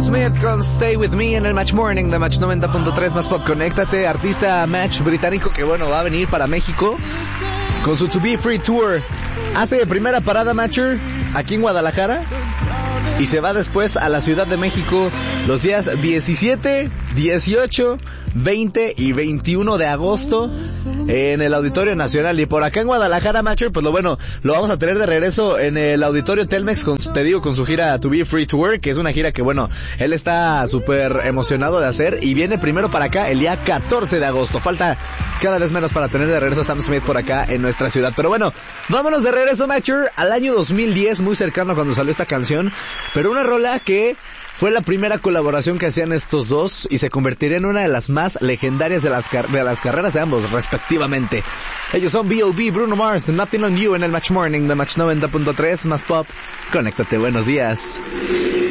Smith con Stay With Me en el Match Morning de Match 90.3 más pop. Conéctate, artista Match británico que bueno, va a venir para México con su To Be Free Tour. Hace primera parada Matcher aquí en Guadalajara y se va después a la Ciudad de México los días 17, 18, 20 y 21 de agosto en el Auditorio Nacional. Y por acá en Guadalajara, Matcher, pues lo vamos a tener de regreso en el Auditorio Telmex con su gira To Be Free Tour, que es una gira que bueno, él está súper emocionado de hacer y viene primero para acá el día 14 de agosto. Falta cada vez menos para tener de regreso a Sam Smith por acá en nuestra ciudad. Pero bueno, vámonos de regreso, Matcher, al año 2010, muy cercano a cuando salió esta canción, pero una rola que fue la primera colaboración que hacían estos dos y se convertiría en una de las más legendarias de las carreras de ambos, respectivamente. Ellos son B.O.B., Bruno Mars, Nothing on You en el Match Morning de Match 90.3 más pop. Conéctate, buenos días.